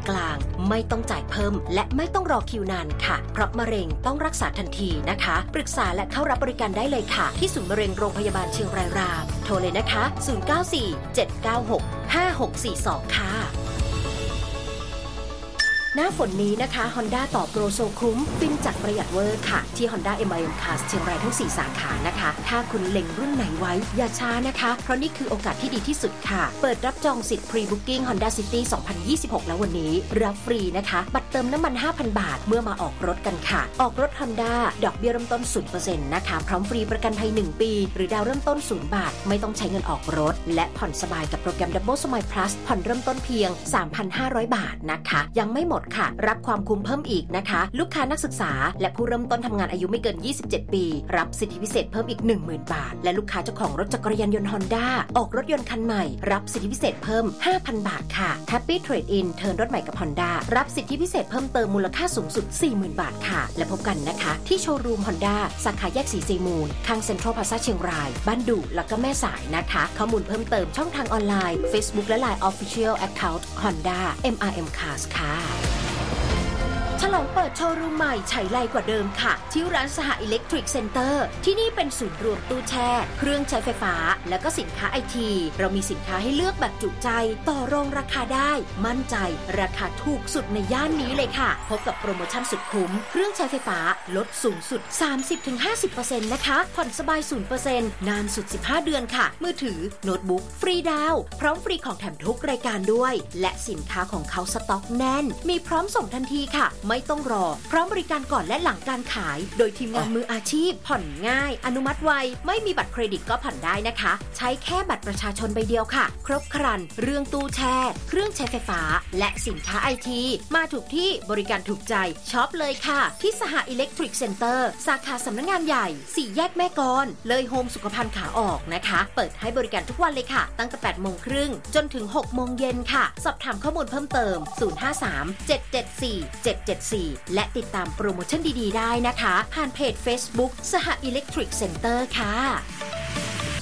กลางไม่ต้องจ่ายเพิ่มและไม่ต้องรอคิวนานค่ะเพราะมะเร็งต้องรักษาทันทีนะคะปรึกษาและเข้ารับบริการได้เลยค่ะที่ศูนย์มะเร็งโรงพยาบาลเชียงรายรามโทรเลยนะคะ0947965642ค่ะหน้าฝนนี้นะคะ Honda ต่อโปรโซคุ้มฟินจัดประหยัดเวอร์ค่ะที่ Honda MIM Cars เชียงรายทั้ง4สาขานะคะถ้าคุณเล็งรุ่นไหนไว้อย่าช้านะคะเพราะนี่คือโอกาสที่ดีที่สุดค่ะเปิดรับจองสิทธิ์ Pre-Booking Honda City 2026 แล้ววันนี้รับฟรีนะคะบัตรเติมน้ำมัน 5,000 บาทเมื่อมาออกรถกันค่ะออกรถ Honda ดอกเบี้ยเริ่มต้น 0% นะคะพร้อมฟรีประกันภัย1ปีหรือดาวเริ่มต้น0 บาทไม่ต้องใช้เงินออกรถและผ่อนสบายกับโปรแกรม Double Smile Plus ผ่อนเริ่มต้นเพียง 3,500 บาทนะคะยังไม่หมดค่ะรับความคุ้มเพิ่มอีกนะคะลูกค้านักศึกษาและผู้เริ่มต้นทำงานอายุไม่เกิน27ปีรับสิทธิพิเศษเพิ่มอีก 10,000 บาทและลูกค้าเจ้าของรถจักรยานยนต์ Honda ออกรถยนต์คันใหม่รับสิทธิพิเศษเพิ่ม 5,000 บาทค่ะ Happy Trade In เทิร์นรถใหม่กับ Honda รับสิทธิพิเศษเพิ่มเติมมูลค่าสูงสุด 40,000 บาทค่ะและพบกันนะคะที่โชว์รูม Honda สาขาแยกสีเจมูลข้างเซ็นทรัลพลาซ่าเชียงรายบ้านดุแล้วก็แม่สายนะคะข้อมูลเพิ่มเติมช่องทางออนไลน์ Facebook และ Line Official Account Honda MRM Cars ค่ะฉลองเปิดโชว์รูมใหม่ไฉไลกว่าเดิมค่ะที่ร้านสหอิเล็กทริกเซ็นเตอร์ที่นี่เป็นศูนย์รวมตู้แช่เครื่องใช้ไฟฟ้าและก็สินค้าไอทีเรามีสินค้าให้เลือกแบบจุใจต่อรองราคาได้มั่นใจราคาถูกสุดในย่านนี้เลยค่ะพบกับโปรโมชั่นสุดคุ้มเครื่องใช้ไฟฟ้าลดสูงสุด 30-50% นะคะผ่อนสบาย 0% นานสุด15เดือนค่ะมือถือโน้ตบุ๊กฟรีดาวน์พร้อมฟรีของแถมทุกรายการด้วยและสินค้าของเขาสต็อกแน่นมีพร้อมส่งทันทีค่ะไม่ต้องรอพร้อมบริการก่อนและหลังการขายโดยทีมงานมืออาชีพผ่อนง่ายอนุมัติไวไม่มีบัตรเครดิตก็ผ่อนได้นะคะใช้แค่บัตรประชาชนใบเดียวค่ะครบครันเรื่องตู้แช่เครื่องใช้ไฟฟ้าและสินค้าไอทีมาถูกที่บริการถูกใจช็อปเลยค่ะที่สหอิเล็กทริกเซ็นเตอร์สาขาสำนักงานใหญ่4แยกแม่กลเลยโฮมสุขภัณฑ์ขาออกนะคะเปิดให้บริการทุกวันเลยค่ะตั้งแต่ 8:30 จนถึง 6:00 นค่ะสอบถามข้อมูลเพิ่มเติม053-774-774และติดตามโปรโมชั่นดีๆได้นะคะผ่านเพจ Facebook สหอิเล็กทริกเซ็นเตอร์ค่ะ